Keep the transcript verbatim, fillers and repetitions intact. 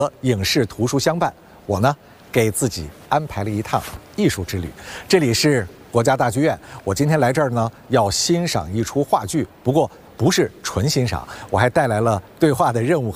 和影视图书相伴，我呢给自己安排了一趟艺术之旅。这里是国家大剧院，我今天来这儿呢要欣赏一出话剧，不过不是纯欣赏，我还带来了对话的任务。